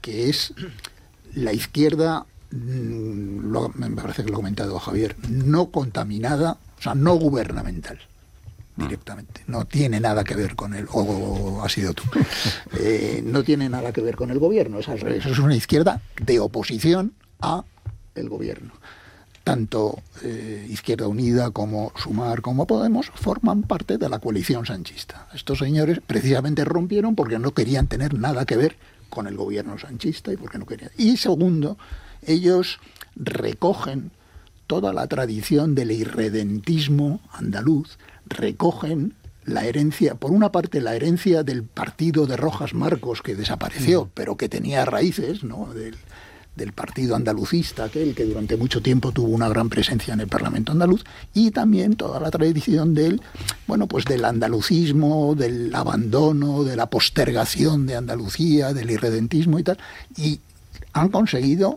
que es la izquierda, me parece que lo ha comentado Javier, no contaminada, o sea, no gubernamental. Directamente, no tiene nada que ver con o has sido tú, no tiene nada que ver con el gobierno, es una izquierda de oposición a el gobierno. Tanto Izquierda Unida como Sumar como Podemos forman parte de la coalición sanchista. Estos señores precisamente rompieron porque no querían tener nada que ver con el gobierno sanchista y porque no querían. Y segundo, ellos recogen toda la tradición del irredentismo andaluz, recogen la herencia, por una parte la herencia del partido de Rojas Marcos, que desapareció, pero que tenía raíces, ¿no?, del partido andalucista, aquel que durante mucho tiempo tuvo una gran presencia en el Parlamento andaluz, y también toda la tradición del andalucismo, del abandono, de la postergación de Andalucía, del irredentismo y tal, y han conseguido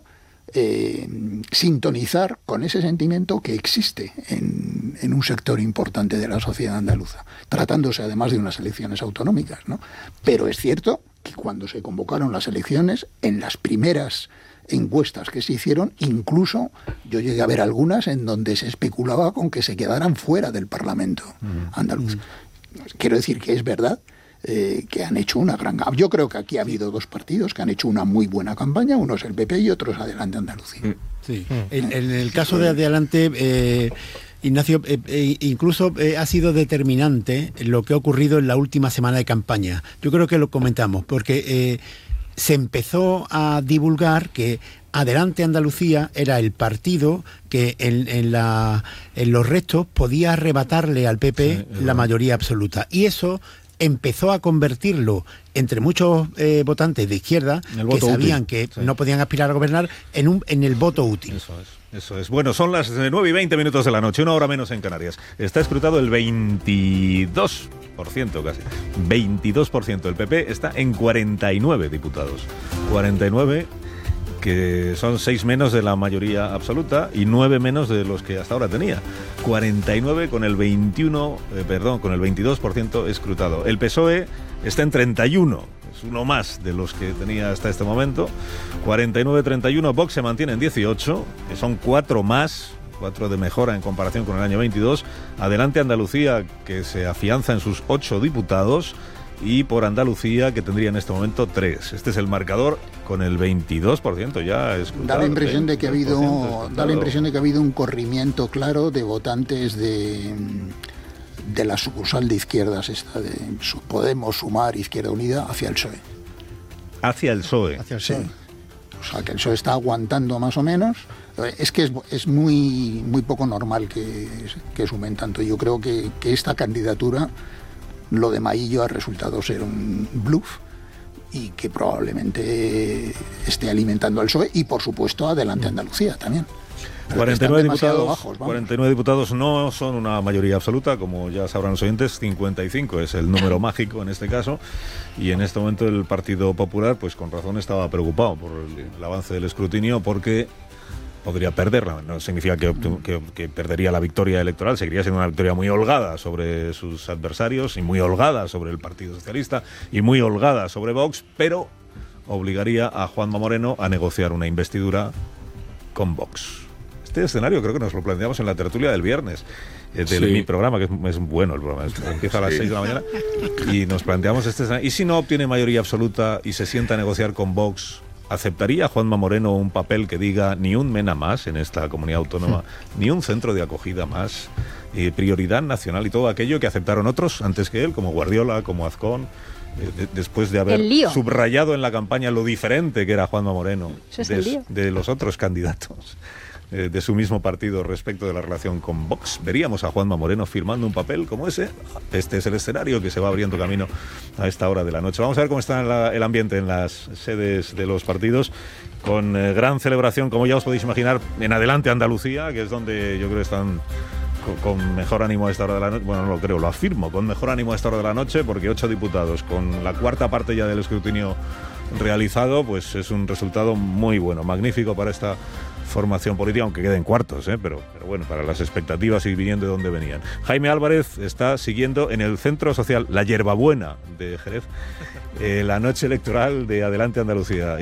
sintonizar con ese sentimiento que existe en un sector importante de la sociedad andaluza, tratándose además de unas elecciones autonómicas, ¿no? Pero es cierto que cuando se convocaron las elecciones, en las primeras encuestas que se hicieron, incluso yo llegué a ver algunas en donde se especulaba con que se quedaran fuera del Parlamento andaluz. Quiero decir que es verdad que han hecho una gran... Yo creo que aquí ha habido dos partidos que han hecho una muy buena campaña, uno es el PP y otro es Adelante Andalucía. Sí. En el caso de Adelante, Ignacio, incluso ha sido determinante lo que ha ocurrido en la última semana de campaña. Yo creo que lo comentamos, porque se empezó a divulgar que Adelante Andalucía era el partido que en los restos podía arrebatarle al PP la mayoría absoluta. Y eso empezó a convertirlo, entre muchos votantes de izquierda, que sabían útil, que no podían aspirar a gobernar, en el voto útil. Eso es. Bueno, son las 9:20 de la noche, 1 hora menos en Canarias. Está escrutado el 22%, casi. 22%. El PP está en 49 diputados. 49, que son 6 menos de la mayoría absoluta y 9 menos de los que hasta ahora tenía. 49 con el 22% escrutado. El PSOE está en 31, es uno más de los que tenía hasta este momento. 49-31, Vox se mantiene en 18, que son 4 más, 4 de mejora en comparación con el año 22. Adelante Andalucía, que se afianza en sus 8 diputados. Y por Andalucía, que tendría en este momento 3. Este es el marcador con el 22% ya escrutado. Da la impresión de que ha habido un corrimiento claro de votantes de la sucursal de izquierdas esta de Podemos, Sumar, Izquierda Unida, hacia el PSOE. Hacia el PSOE. Sí. O sea, que el PSOE está aguantando más o menos. Es que es muy poco normal que sumen tanto. Yo creo que esta candidatura, lo de Maillo, ha resultado ser un bluff y que probablemente esté alimentando al PSOE y, por supuesto, Adelante Andalucía también. 49 diputados no son una mayoría absoluta, como ya sabrán los oyentes. 55 es el número mágico en este caso, y en este momento el Partido Popular, pues con razón, estaba preocupado por el avance del escrutinio, porque podría perderla. No significa que perdería la victoria electoral, seguiría siendo una victoria muy holgada sobre sus adversarios y muy holgada sobre el Partido Socialista y muy holgada sobre Vox, pero obligaría a Juanma Moreno a negociar una investidura con Vox. Este escenario creo que nos lo planteamos en la tertulia del viernes de mi programa, que es bueno el programa, empieza a las 6 de la mañana, y nos planteamos este escenario. ¿Y si no obtiene mayoría absoluta y se sienta a negociar con Vox? ¿Aceptaría Juanma Moreno un papel que diga ni un MENA más en esta comunidad autónoma, ni un centro de acogida más, prioridad nacional y todo aquello que aceptaron otros antes que él, como Guardiola, como Azcón, después de haber subrayado en la campaña lo diferente que era Juanma Moreno de los otros candidatos de su mismo partido respecto de la relación con Vox? ¿Veríamos a Juanma Moreno firmando un papel como ese? Este es el escenario que se va abriendo camino a esta hora de la noche. Vamos a ver cómo está el ambiente en las sedes de los partidos, con gran celebración, como ya os podéis imaginar, en Adelante Andalucía, que es donde yo creo que están con mejor ánimo a esta hora de la noche. Bueno, no lo creo, lo afirmo, con mejor ánimo a esta hora de la noche, porque 8 diputados, con la cuarta parte ya del escrutinio realizado, pues es un resultado muy bueno, magnífico para esta formación política, aunque queden cuartos, pero bueno, para las expectativas y viniendo de donde venían. Jaime Álvarez está siguiendo en el Centro Social La Hierbabuena de Jerez la noche electoral de Adelante Andalucía.